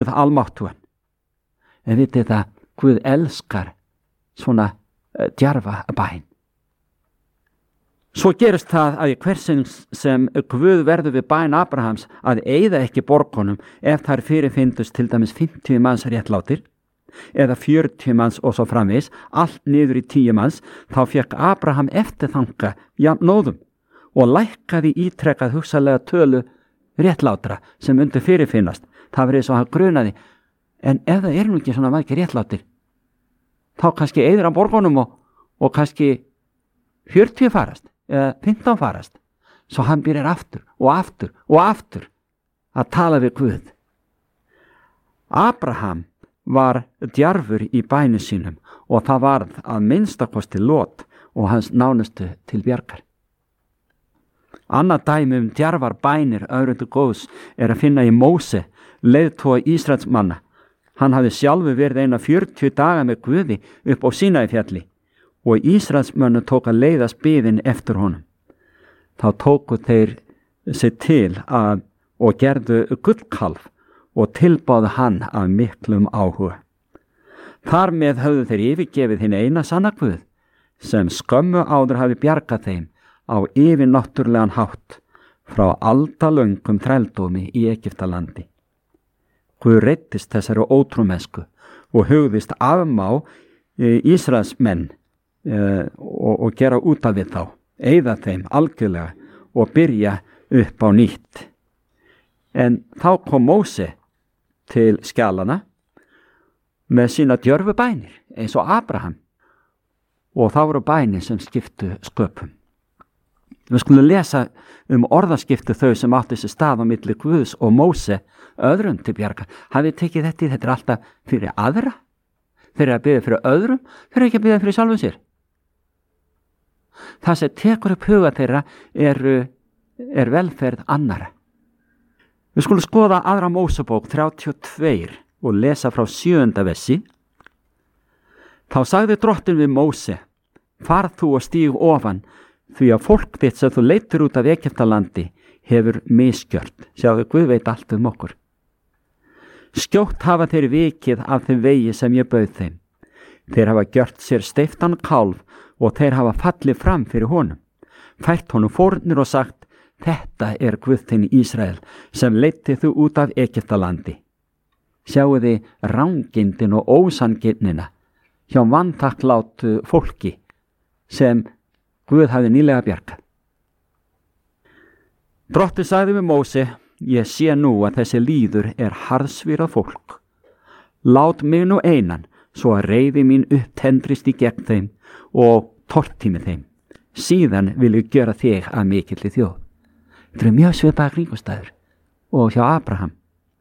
Guð almáttugan. En vitið það, Guð elskar svona djarfa bæn. Svo gerist það að í hversin sem Guð verður við bæn Abrahams að eyða ekki borgunum ef þær fyrirfindust til dæmis 50 manns réttlátir eða 40 manns og svo framvegis, allt niður í 10 manns, þá fekk Abraham eftirþanka jafnóðum og lækkaði ítrekkað hugsalega tölu réttlátra sem undir fyrirfinnast. Það var eins og hann grunaði, en ef það nú ekki svona margir réttlátir, þá kannski eyðir hann borgunum og kannski 40 farast eða 15 farast. Svo hann byrjar aftur og aftur og aftur að tala við Guð. Abraham var djarfur í bænum sínum og það varð að minnstakosti Lot og hans nánustu til bjargar. Annað dæmi djarfar bænir öðru til góðs að finna í Móse, leiðtoga Ísraelsmanna. Hann hafði sjálfur verið eina 40 daga með Guði upp á Sínaífjalli og Ísraelsmönnum tók að leiðast biðin eftir honum. Þá tóku þeir sig til og gerðu gullkalf og tilbáðu hann af miklum áhuga. Þar með höfðu þeir yfirgefið hinn eina sanna Guð sem skömmu áður hafi bjargað þeim á yfirnáttúrlegan hátt frá aldalöngum þrældómi í Egyptalandi. Guð reiddist þessari ótrúmennsku og hugðist afmá Ísraelsmenn og gera út af við þá, eyða þeim algjörlega og byrja upp á nýtt. En þá kom Móse til skjalana með sína djörfu bænir eins og Abraham og þá voru bænir sem skiptu sköpum. Við skulum lesa orðaskipti þau sem áttu sér stað á milli Guðs og Móse öðrum til bjargar. Hafið tekið þetta er alltaf fyrir aðra? Þeir eru að biðja fyrir öðrum, þeir eru ekki að biðja fyrir sjálfum sér. Það sem tekur upp huga þeirra er velferð annara. Við skulum skoða aðra Mósebók 32 og lesa frá 7. versi. Þá sagði Drottinn við Móse, farð þú og stíg ofan, því að fólk þitt sem þú leiddir út af Egyptalandi hefur misgjört. Sjáðu, Guð veit allt okkur. Skjótt hafa þeir vikið af þeim vegi sem ég bauð þeim. Þeir hafa gjört sér steiftan kálf og þeir hafa fallið fram fyrir honum. Fært honum fórnir og sagt, þetta er Guð þinn Ísrael sem leiddi þú út af Egyptalandi. Sjáu þið rangindin og ósanginnina hjá vanþakklátu fólki sem Guð hafði nýlega bjargað. Drottinn sagði við Móse, ég sé nú að þessi líður er harðsvírað fólk. Lát mig nú einan, svo að reiði mín upptendrist í gegn þeim og tortími þeim. Síðan vil ég gera þig að mikilli þjóð. Þetta er mjög svipaðar kringumstæður og hjá Abraham.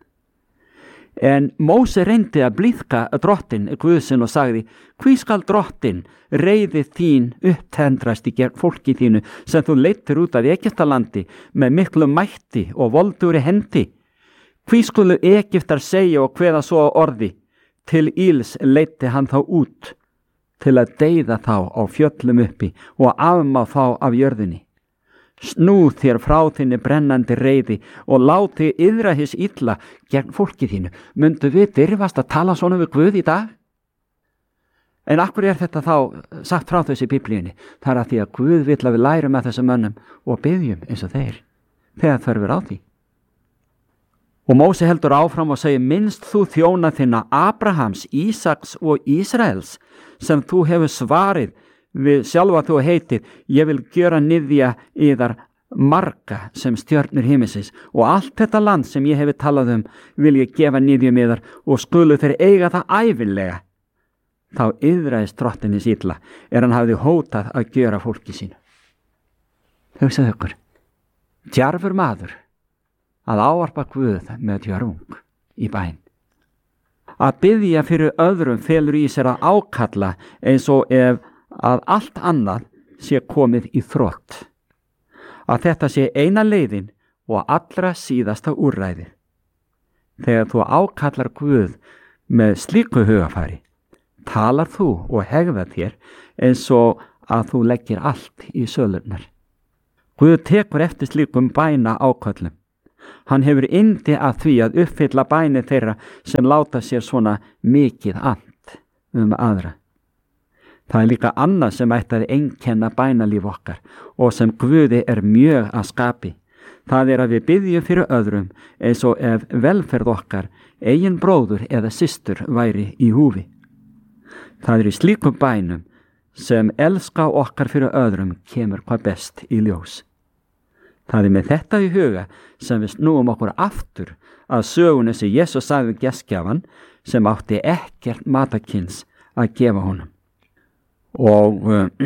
En Móse reyndi að blíðka Drottinn Guðsinn og sagði, hví skal Drottinn reiði þín upptendrast í gegn fólki þínu sem þú leiddir út af Egyptalandi með miklu mætti og voldugri hendi? Hví skulu Egyptar segja og kveða svo orði, til íls leiddi hann þá út, til að deyða þá á fjöllum uppi og afmá þá af jörðinni. Snú þér frá þinni brennandi reiði og láti yðra hins illa gegn fólki þínu. Mundu við dirfast að tala svona við Guð í dag? En akkur er þetta þá sagt frá þessi í Biblíunni? Það er að því að Guð vill að við lærum að þessum mönnum og biðjum eins og þeir, þegar þörfur á því. Og Móse heldur áfram og segir, minnst þú þjóna þinna Abrahams, Ísaks og Ísraels sem þú hefur svarið við sjálfa þú heitir, ég vil gjöra niðja yðar marga sem stjörnur himinsins og allt þetta land sem ég hefi talað vil ég gefa niðjum yðar og skulu þeir eiga það ævinlega. Þá yðraðist Drottinins illa hann hafði hótað að gjöra fólki sínu. Hugsaðu ykkur, djarfur maður að ávarpa Guð með djörfung í bæn. Að biðja fyrir öðrum felur í sér að ákalla eins og ef að allt annað sé komið í þrot. Að þetta sé eina leiðin og allra síðasta úrræði. Þegar þú ákallar Guð með slíku hugafæri, talar þú og hegðar þér eins og að þú leggir allt í sölurnar. Guð tekur eftir slíkum bæna áköllum. Hann hefur yndi af því að uppfylla bænir þeirra sem láta sér svona mikið ant aðra. Það er líka annað sem ætti að einkenna bænalíf okkar og sem Guði er mjög að skapi. Það er að við biðjum fyrir öðrum eins og ef velferð okkar, eigin bróður eða systur væri í húfi. Það er í slíkum bænum sem elska okkar fyrir öðrum kemur hvað best í ljós. Það er með þetta í huga sem við snúum okkur aftur að sögunni sem Jesús sagði við gestgjafan sem átti ekkert matarkyns að gefa honum. Og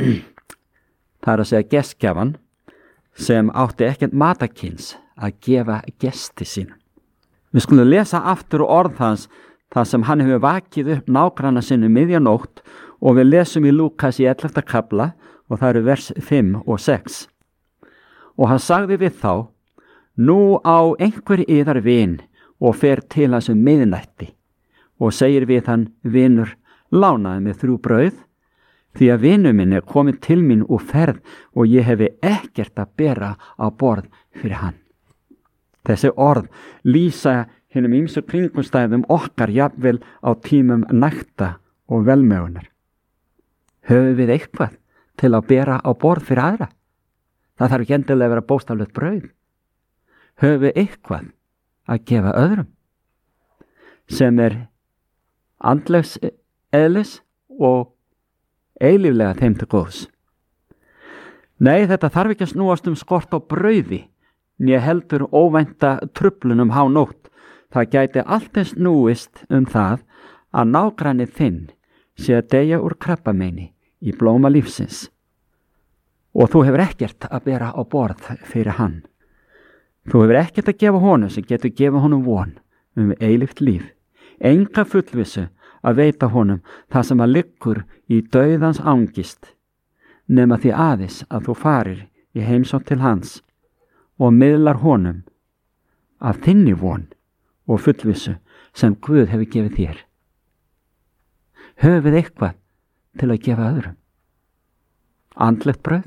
það er að segja gestgjafan sem átti ekkert matarkyns að gefa gesti sínum. Við skulum lesa aftur orð hans þar sem hann hefur vakið upp nágranna sinni miðjanótt og við lesum í Lúkas í 11. kafla og það eru vers 5 og 6. Og hann sagði við þá, nú á einhver yðar vin og fer til hans miðnætti og segir við hann, vinur, lánaði mig 3 brauð, því að vinur minn er komin til mín úr ferð og ég hefi ekkert að bera á borð fyrir hann. Þessi orð lýsa hinum ýmsu kringumstæðum okkar jafnvel á tímum nækta og velmegunar. Höfum við eitthvað til að bera á borð fyrir aðra? Það þarf ekki endilega að vera bókstaflegt brauð. Höfum við eitthvað að gefa öðrum sem er andlegs eðlis og eilíflega þeim til góðs. Nei, þetta þarf ekki að snúast skort á brauði, né heldur óvænta truflun hánótt. Það gæti allt eins snúist það að nágranni þinn sé að deyja úr krabbameini í blóma lífsins og þú hefur ekkert að bera á borð fyrir hann. Þú hefur ekkert að gefa honum sem getur gefa honum von eilíft líf, enga fullvissu að veita honum það sem að liggur í dauðans angist, nema því aðeins að þú farir í heimsókn til hans og miðlar honum af þinni von og fullvissu sem Guð hefur gefið þér. Höfum við eitthvað til að gefa öðrum? Andlegt brauð?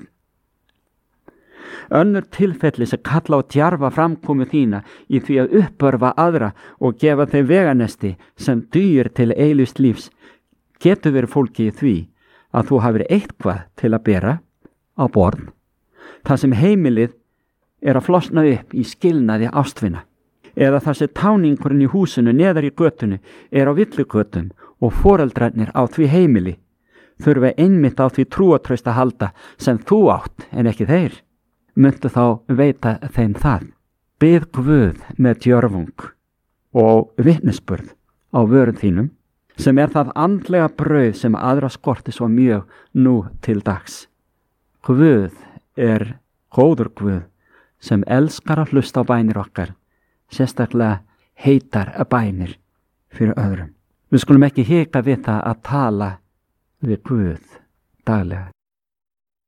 Önnur tilfelli sem kalla á djarfa framkomu þína í því að uppörfa aðra og gefa þeim veganesti sem dugir til eilífs lífs getur verið fólki í því að þú hafir eitthvað til að bera á borð, þar sem heimilið er að flosna upp í skilnaði ástvina, eða þar sem táningurinn í húsinu neðar í götunni er á villigötum og foreldrarnir á því heimili þurfa einmitt á því trúatraust að halda sem þú átt en ekki þeir. Myndu þá veita þeim það. Bið Guð með djörfung og vitnisburð á vörum þínum sem er það andlega brauð sem aðra skorti svo mjög nú til dags. Guð er góður Guð sem elskar að hlusta á bænir okkar, sérstaklega heitar bænir fyrir öðrum. Við skulum ekki hika við það að tala við Guð daglega.